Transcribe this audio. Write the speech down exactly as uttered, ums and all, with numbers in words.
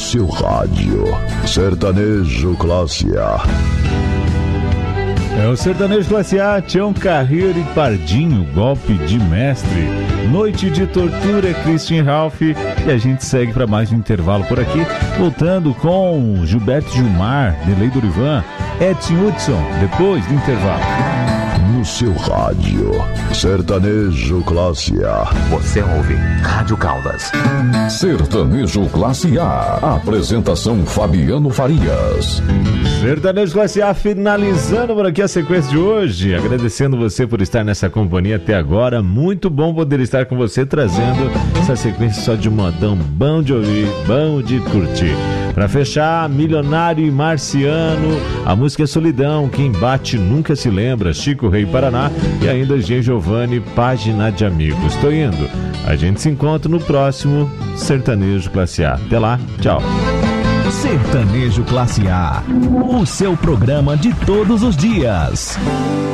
seu rádio. Sertanejo Classe A. É o Sertanejo Classe A, Tião Carreiro e Pardinho, Golpe de Mestre. Noite de Tortura, Christian Ralph. E a gente segue para mais um intervalo por aqui, voltando com Gilberto Gilmar, Delei Dorivan, Edson Hudson, depois do intervalo. No seu rádio, Sertanejo Classe A. Você ouve Rádio Caldas. Sertanejo Classe A. Apresentação Fabiano Farias. Sertanejo Classe A finalizando por aqui a sequência de hoje. Agradecendo você por estar nessa companhia até agora. Muito bom poder estar com você trazendo essa sequência só de modão bom de ouvir, bom de curtir. Para fechar, Milionário e Marciano, a música é Solidão, quem bate nunca se lembra, Chico Rei Paraná e ainda G. Giovanni, Página de Amigos. Tô indo. A gente se encontra no próximo Sertanejo Classe A. Até lá, tchau. Sertanejo Classe A, o seu programa de todos os dias.